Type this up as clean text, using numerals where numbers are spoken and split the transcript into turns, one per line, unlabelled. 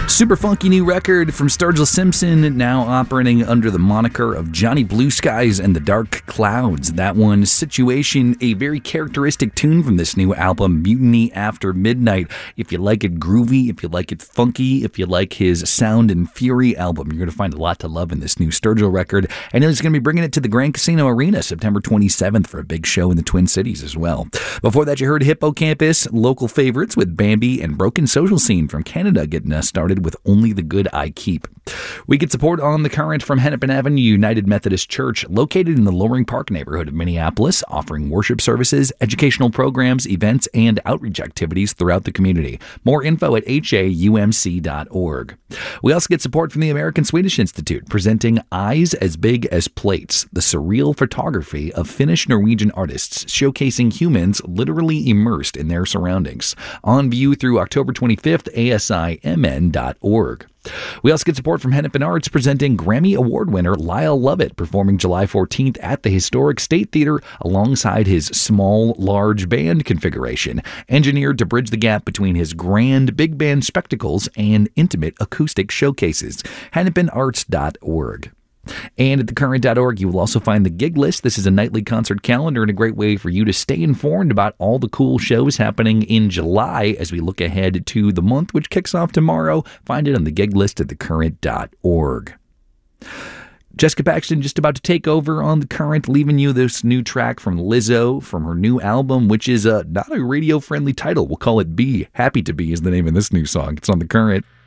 Super funky new record from Sturgill Simpson, now operating under the moniker of Johnny Blue Skies and the Dark Clouds. That one, Situation, a very characteristic tune from this new album, Mutiny After Midnight. If you like it groovy, if you like it funky, if you like his Sound and Fury album, you're going to find a lot to love in this new Sturgill record. And he's going to be bringing it to the Grand Casino Arena September 27th for a big show in the Twin Cities as well. Before that, you heard Hippocampus, local favorites with Bambi and Broken Social Scene from Canada getting us started with Only the Good I Keep. We get support on the current from Hennepin Avenue United Methodist Church, located in the Loring Park neighborhood of Minneapolis, offering worship services, educational programs, events, and outreach activities throughout the community. More info at haumc.org. We also get support from the American Swedish Institute, presenting Eyes as Big as Plates, the surreal photography of Finnish-Norwegian artists showcasing humans literally immersed in their surroundings. On view through October 25th, asimn.org. We also get support from Hennepin Arts, presenting Grammy Award winner Lyle Lovett, performing July 14th at the Historic State Theater alongside his small, large band configuration, engineered to bridge the gap between his grand big band spectacles and intimate acoustic showcases. HennepinArts.org. And at thecurrent.org, you will also find the gig list. This is a nightly concert calendar and a great way for you to stay informed about all the cool shows happening in July as we look ahead to the month, which kicks off tomorrow. Find it on the gig list at thecurrent.org. Jessica Paxton just about to take over on The Current, leaving you this new track from Lizzo from her new album, which is not a radio-friendly title. We'll call it Be. Happy to Be is the name of this new song. It's on The Current.